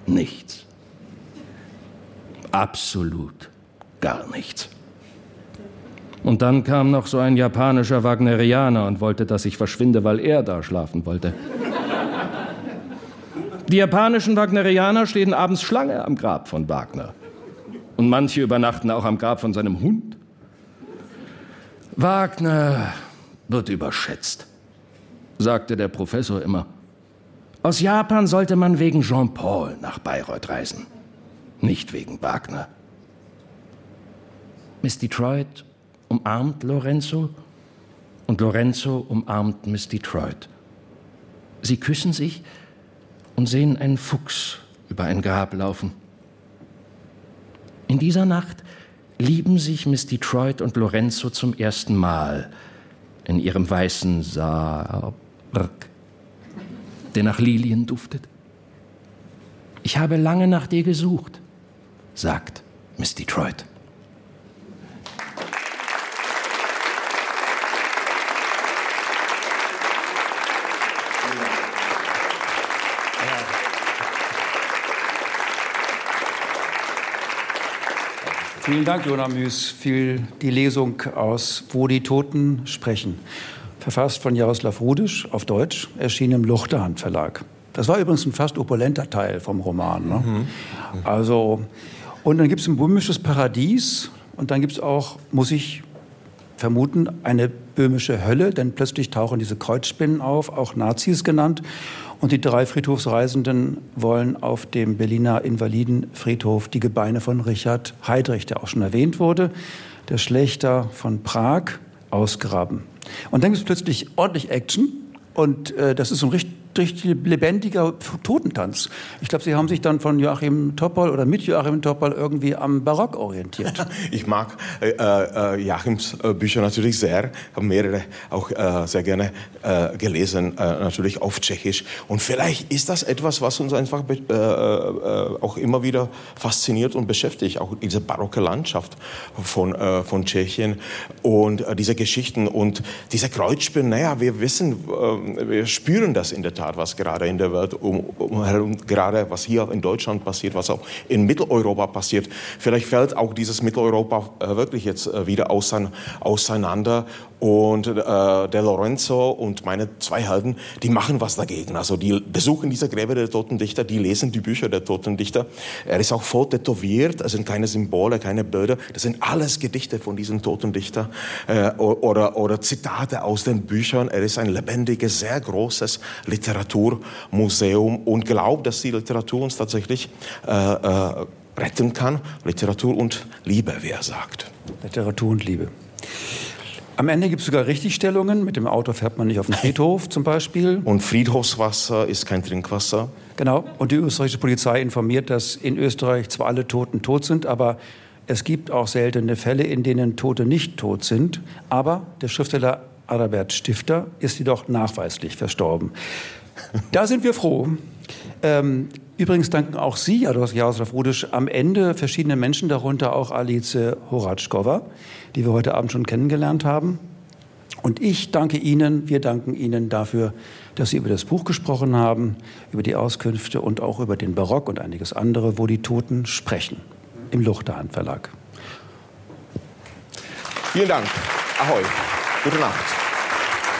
nichts. Absolut gar nichts. Und dann kam noch so ein japanischer Wagnerianer und wollte, dass ich verschwinde, weil er da schlafen wollte. Die japanischen Wagnerianer stehen abends Schlange am Grab von Wagner. Und manche übernachten auch am Grab von seinem Hund. Wagner wird überschätzt, sagte der Professor immer. Aus Japan sollte man wegen Jean-Paul nach Bayreuth reisen, nicht wegen Wagner. Miss Detroit umarmt Lorenzo und Lorenzo umarmt Miss Detroit. Sie küssen sich und sehen einen Fuchs über ein Grab laufen. In dieser Nacht lieben sich Miss Detroit und Lorenzo zum ersten Mal in ihrem weißen Sarg, der nach Lilien duftet. Ich habe lange nach dir gesucht, sagt Miss Detroit. Vielen Dank, Jona Müs, für die Lesung aus Wo die Toten sprechen. Verfasst von Jaroslav Rudisch auf Deutsch, erschienen im Luchterhand Verlag. Das war übrigens ein fast opulenter Teil vom Roman. Ne? Also, und dann gibt es ein böhmisches Paradies und dann gibt es auch, muss ich vermuten, eine böhmische Hölle, denn plötzlich tauchen diese Kreuzspinnen auf, auch Nazis genannt. Und die 3 Friedhofsreisenden wollen auf dem Berliner Invalidenfriedhof die Gebeine von Richard Heydrich, der auch schon erwähnt wurde, der Schlächter von Prag, ausgraben. Und dann gibt es plötzlich ordentlich Action und das ist so ein richtig lebendiger Totentanz. Ich glaube, Sie haben sich dann von Joachim Topol oder mit Joachim Topol irgendwie am Barock orientiert. Ich mag Joachims Bücher natürlich sehr, habe mehrere auch sehr gerne gelesen, natürlich auf Tschechisch. Und vielleicht ist das etwas, was uns einfach auch immer wieder fasziniert und beschäftigt, auch diese barocke Landschaft von Tschechien und diese Geschichten und diese Kreuzspinnen. Naja, wir wissen, wir spüren das in der Tat, was gerade in der Welt umherum, gerade was hier in Deutschland passiert, was auch in Mitteleuropa passiert. Vielleicht fällt auch dieses Mitteleuropa wirklich jetzt wieder auseinander. Und der Lorenzo und meine 2 Helden, die machen was dagegen. Also die besuchen diese Gräber der toten Dichter, die lesen die Bücher der toten Dichter. Er ist auch voll tätowiert, es sind keine Symbole, keine Bilder. Das sind alles Gedichte von diesen toten Dichtern oder Zitate aus den Büchern. Er ist ein lebendiges, sehr großes Literaturmuseum und glaubt, dass die Literatur uns tatsächlich retten kann. Literatur und Liebe, wie er sagt. Literatur und Liebe. Am Ende gibt es sogar Richtigstellungen. Mit dem Auto fährt man nicht auf den Friedhof zum Beispiel. Und Friedhofswasser ist kein Trinkwasser. Genau. Und die österreichische Polizei informiert, dass in Österreich zwar alle Toten tot sind, aber es gibt auch seltene Fälle, in denen Tote nicht tot sind. Aber der Schriftsteller Adalbert Stifter ist jedoch nachweislich verstorben. Da sind wir froh. Übrigens danken auch Sie, Jaroslav Rudisch, am Ende verschiedene Menschen, darunter auch Alice Horatschkova, die wir heute Abend schon kennengelernt haben. Und ich danke Ihnen, wir danken Ihnen dafür, dass Sie über das Buch gesprochen haben, über die Auskünfte und auch über den Barock und einiges andere, wo die Toten sprechen, im Luchterhand Verlag. Vielen Dank. Ahoi. Gute Nacht.